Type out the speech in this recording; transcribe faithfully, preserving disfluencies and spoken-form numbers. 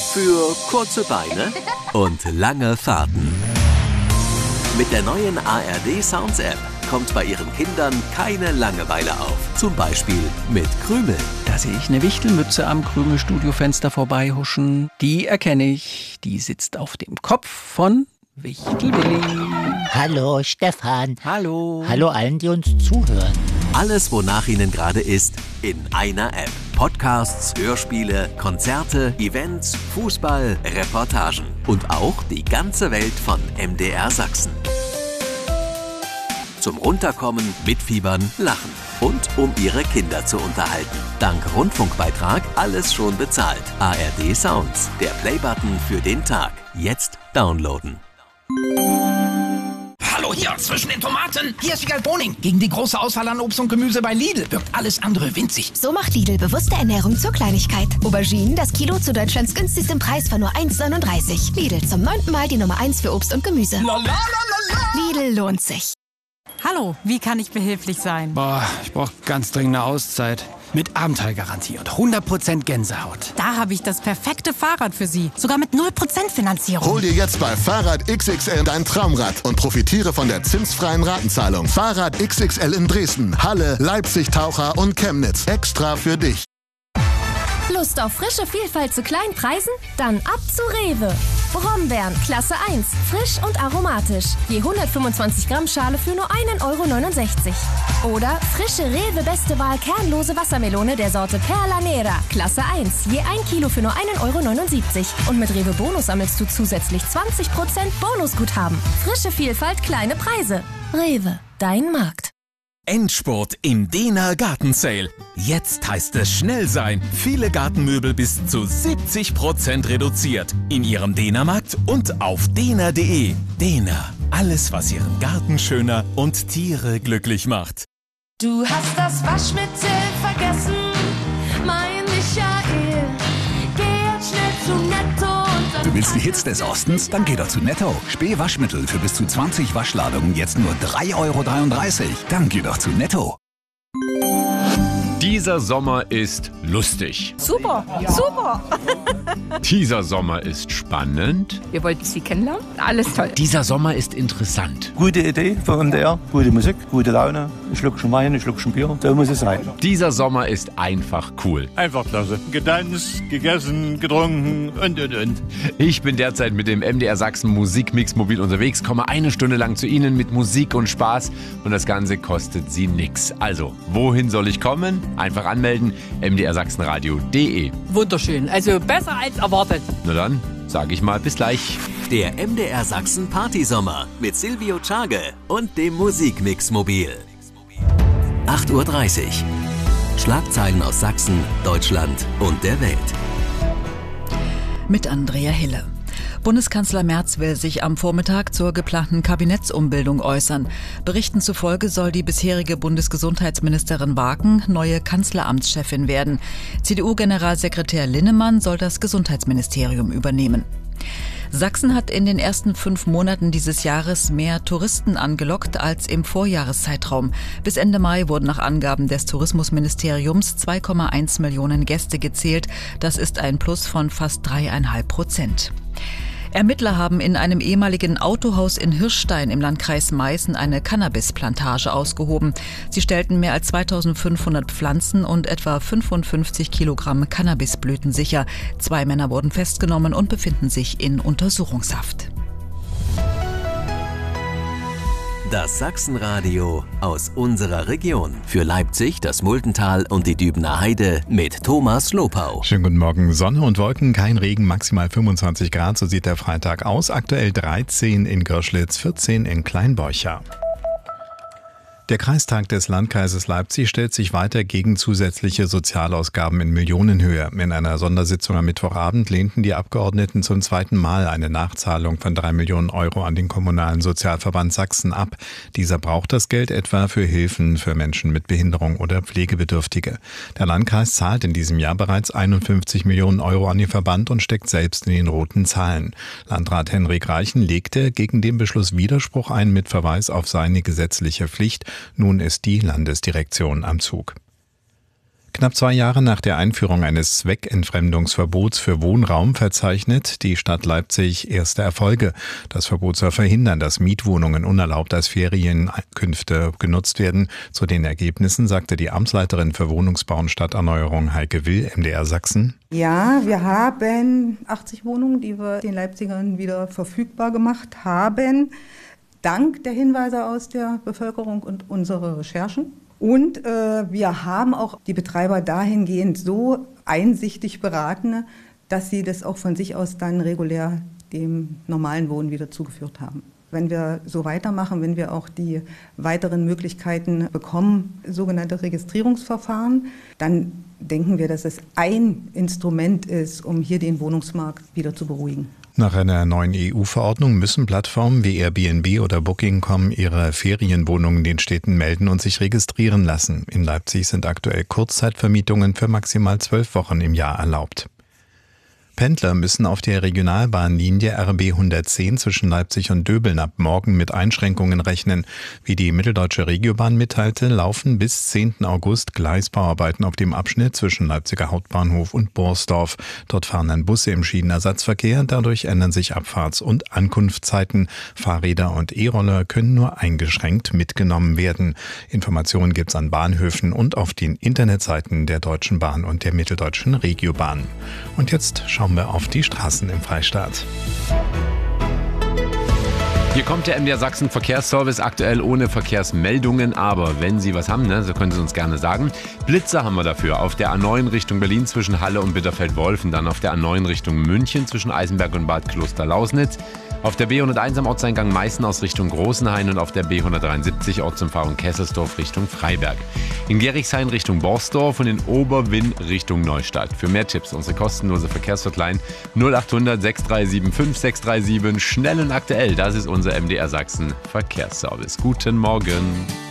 Für kurze Beine und lange Fahrten. Mit der neuen A R D Sounds App kommt bei Ihren Kindern keine Langeweile auf. Zum Beispiel mit Krümel. Da sehe ich eine Wichtelmütze am Krümelstudiofenster vorbeihuschen. Die erkenne ich. Die sitzt auf dem Kopf von Wichtelwilli. Hallo Stefan. Hallo. Hallo allen, die uns zuhören. Alles, wonach Ihnen gerade ist, in einer App. Podcasts, Hörspiele, Konzerte, Events, Fußball, Reportagen und auch die ganze Welt von M D R Sachsen. Zum Runterkommen, mitfiebern, lachen und um Ihre Kinder zu unterhalten. Dank Rundfunkbeitrag alles schon bezahlt. A R D Sounds, der Playbutton für den Tag. Jetzt downloaden. Hallo hier, zwischen den Tomaten. Hier ist Wiegald Boning. Gegen die große Auswahl an Obst und Gemüse bei Lidl wirkt alles andere winzig. So macht Lidl bewusste Ernährung zur Kleinigkeit. Auberginen, das Kilo zu Deutschlands günstigstem Preis von nur eins neununddreißig. Lidl, zum neunten Mal die Nummer eins für Obst und Gemüse. Lalalala. Lidl lohnt sich. Hallo, wie kann ich behilflich sein? Boah, ich brauche ganz dringend eine Auszeit. Mit Abenteuergarantie und hundert Prozent Gänsehaut. Da habe ich das perfekte Fahrrad für Sie. Sogar mit null Prozent Finanzierung. Hol dir jetzt bei Fahrrad X X L dein Traumrad und profitiere von der zinsfreien Ratenzahlung. Fahrrad X X L in Dresden, Halle, Leipzig, Taucher und Chemnitz. Extra für dich. Lust auf frische Vielfalt zu kleinen Preisen? Dann ab zu Rewe. Brombeeren, Klasse eins, frisch und aromatisch. Je hundertfünfundzwanzig Gramm Schale für nur ein Euro neunundsechzig. Oder frische Rewe Beste Wahl kernlose Wassermelone der Sorte Perla Nera, Klasse eins. Je ein Kilo für nur ein Euro neunundsiebzig. Und mit Rewe Bonus sammelst du zusätzlich zwanzig Prozent Bonusguthaben. Frische Vielfalt, kleine Preise. Rewe, dein Markt. Endspurt im Dehner Garten Sale. Jetzt heißt es schnell sein. Viele Gartenmöbel bis zu siebzig Prozent reduziert. In Ihrem Dehnermarkt und auf dehner punkt de. Dehner. Alles, was Ihren Garten schöner und Tiere glücklich macht. Du hast das Waschmittel vergessen, mein Michael. Geh jetzt schnell zu Netto. Du willst die Hits des Ostens? Dann geh doch zu Netto. Spee Waschmittel für bis zu zwanzig Waschladungen jetzt nur drei Euro dreiunddreißig. Dann geh doch zu Netto. Dieser Sommer ist lustig. Super, super. Dieser Sommer ist spannend. Wir wollten Sie kennenlernen. Alles toll. Dieser Sommer ist interessant. Gute Idee für M D R, gute Musik, gute Laune. Ein Schluckchen Wein, ein Schluckchen Bier. So muss es sein. Dieser Sommer ist einfach cool. Einfach klasse. Getanzt, gegessen, getrunken und, und, und. Ich bin derzeit mit dem M D R Sachsen Musikmix mobil unterwegs, komme eine Stunde lang zu Ihnen mit Musik und Spaß und das Ganze kostet Sie nix. Also, wohin soll ich kommen? Einfach anmelden, m d r sachsenradio punkt de. Wunderschön, also besser als erwartet. Na dann, sag ich mal, bis gleich. Der M D R Sachsen Partysommer mit Silvio Czage und dem Musikmix mobil. acht Uhr dreißig. Schlagzeilen aus Sachsen, Deutschland und der Welt. Mit Andrea Hille. Bundeskanzler Merz will sich am Vormittag zur geplanten Kabinettsumbildung äußern. Berichten zufolge soll die bisherige Bundesgesundheitsministerin Waken neue Kanzleramtschefin werden. C D U-Generalsekretär Linnemann soll das Gesundheitsministerium übernehmen. Sachsen hat in den ersten fünf Monaten dieses Jahres mehr Touristen angelockt als im Vorjahreszeitraum. Bis Ende Mai wurden nach Angaben des Tourismusministeriums zwei Komma eins Millionen Gäste gezählt. Das ist ein Plus von fast dreieinhalb Prozent. Ermittler haben in einem ehemaligen Autohaus in Hirschstein im Landkreis Meißen eine Cannabisplantage ausgehoben. Sie stellten mehr als zweitausendfünfhundert Pflanzen und etwa fünfundfünfzig Kilogramm Cannabisblüten sicher. Zwei Männer wurden festgenommen und befinden sich in Untersuchungshaft. Das Sachsenradio aus unserer Region. Für Leipzig, das Muldental und die Dübener Heide mit Thomas Lopau. Schönen guten Morgen. Sonne und Wolken, kein Regen, maximal fünfundzwanzig Grad. So sieht der Freitag aus. Aktuell dreizehn in Görschlitz, vierzehn in Kleinborcha. Der Kreistag des Landkreises Leipzig stellt sich weiter gegen zusätzliche Sozialausgaben in Millionenhöhe. In einer Sondersitzung am Mittwochabend lehnten die Abgeordneten zum zweiten Mal eine Nachzahlung von drei Millionen Euro an den Kommunalen Sozialverband Sachsen ab. Dieser braucht das Geld etwa für Hilfen für Menschen mit Behinderung oder Pflegebedürftige. Der Landkreis zahlt in diesem Jahr bereits einundfünfzig Millionen Euro an den Verband und steckt selbst in den roten Zahlen. Landrat Henrik Reichen legte gegen den Beschluss Widerspruch ein mit Verweis auf seine gesetzliche Pflicht. Nun ist die Landesdirektion am Zug. Knapp zwei Jahre nach der Einführung eines Zweckentfremdungsverbots für Wohnraum verzeichnet die Stadt Leipzig erste Erfolge. Das Verbot soll verhindern, dass Mietwohnungen unerlaubt als Ferienkünfte genutzt werden. Zu den Ergebnissen sagte die Amtsleiterin für Wohnungsbau und Stadterneuerung Heike Will, M D R Sachsen. Ja, wir haben achtzig Wohnungen, die wir den Leipzigern wieder verfügbar gemacht haben, dank der Hinweise aus der Bevölkerung und unserer Recherchen. Und äh, wir haben auch die Betreiber dahingehend so einsichtig beraten, dass sie das auch von sich aus dann regulär dem normalen Wohnen wieder zugeführt haben. Wenn wir so weitermachen, wenn wir auch die weiteren Möglichkeiten bekommen, sogenannte Registrierungsverfahren, dann denken wir, dass es ein Instrument ist, um hier den Wohnungsmarkt wieder zu beruhigen. Nach einer neuen E U-Verordnung müssen Plattformen wie Airbnb oder Booking Punkt com ihre Ferienwohnungen den Städten melden und sich registrieren lassen. In Leipzig sind aktuell Kurzzeitvermietungen für maximal zwölf Wochen im Jahr erlaubt. Pendler müssen auf der Regionalbahnlinie R B hundertzehn zwischen Leipzig und Döbeln ab morgen mit Einschränkungen rechnen. Wie die Mitteldeutsche Regiobahn mitteilte, laufen bis zehnten August Gleisbauarbeiten auf dem Abschnitt zwischen Leipziger Hauptbahnhof und Borsdorf. Dort fahren dann Busse im Schienenersatzverkehr. Dadurch ändern sich Abfahrts- und Ankunftszeiten. Fahrräder und E-Roller können nur eingeschränkt mitgenommen werden. Informationen gibt's an Bahnhöfen und auf den Internetseiten der Deutschen Bahn und der Mitteldeutschen Regiobahn. Und jetzt schauen wir auf die Straßen im Freistaat. Hier kommt der M D R Sachsen Verkehrsservice, aktuell ohne Verkehrsmeldungen, aber wenn Sie was haben, ne, so können Sie uns gerne sagen. Blitzer haben wir dafür auf der A neun Richtung Berlin zwischen Halle und Bitterfeld-Wolfen, dann auf der A neun Richtung München zwischen Eisenberg und Bad Kloster-Lausnitz, auf der B hunderteins am Ortseingang Meißen aus Richtung Großenhain und auf der B hundertdreiundsiebzig Ortsumfahrung Kesselsdorf Richtung Freiberg. In Gerichshain Richtung Borsdorf und in Oberwinn Richtung Neustadt. Für mehr Tipps unsere kostenlose Verkehrshotline null achthundert sechs drei sieben fünf sechs drei sieben. Schnell und aktuell, das ist unser M D R Sachsen Verkehrsservice. Guten Morgen.